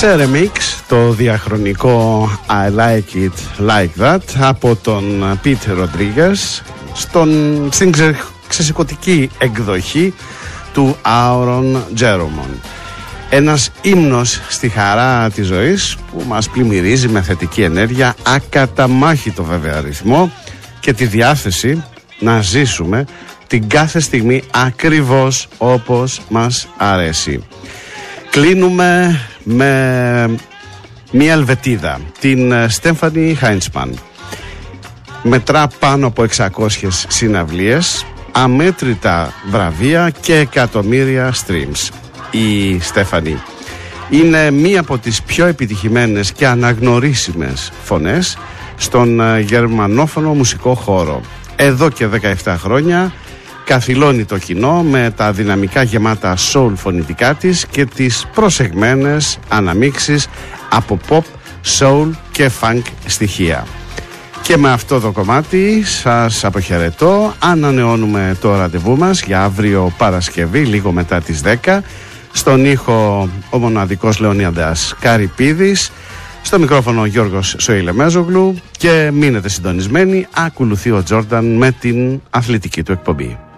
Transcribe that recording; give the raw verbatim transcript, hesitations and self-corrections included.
σε remix το διαχρονικό I Like It Like That από τον Pete Rodriguez στον, στην ξε, ξεσηκωτική εκδοχή του Aaron Jeromon. Ένας ύμνος στη χαρά της ζωής που μας πλημμυρίζει με θετική ενέργεια, ακαταμάχητο βέβαια ρυθμό και τη διάθεση να ζήσουμε την κάθε στιγμή ακριβώς όπως μας αρέσει. Κλείνουμε με μια Ελβετίδα, την Στέφανι Χάιντσμαν. Μετρά πάνω από εξακόσιες συναυλίες, αμέτρητα βραβεία και εκατομμύρια streams. Η Στέφανι είναι μία από τις πιο επιτυχημένες και αναγνωρίσιμες φωνές στον γερμανόφωνο μουσικό χώρο. Εδώ και δεκαεπτά χρόνια καθυλώνει το κοινό με τα δυναμικά γεμάτα soul φωνητικά της και τις προσεγμένες αναμίξεις από pop, soul και funk στοιχεία. Και με αυτό το κομμάτι σας αποχαιρετώ. Ανανεώνουμε το ραντεβού μας για αύριο Παρασκευή λίγο μετά τις δέκα. Στον ήχο ο μοναδικός Λεωνίδας Καρυπίδης, στο μικρόφωνο Γιώργος Σοηλεμέζογλου, και μείνετε συντονισμένοι, ακολουθεί ο Τζόρνταν με την αθλητική του εκπομπή.